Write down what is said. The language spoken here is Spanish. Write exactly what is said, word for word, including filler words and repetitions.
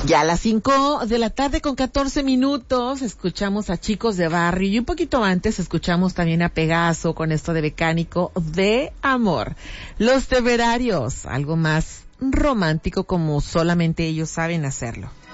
Ya a las cinco de la tarde con catorce minutos escuchamos a Chicos de Barrio y un poquito antes escuchamos también a Pegaso con esto de Mecánico de Amor. Los Temerarios, algo más romántico como solamente ellos saben hacerlo.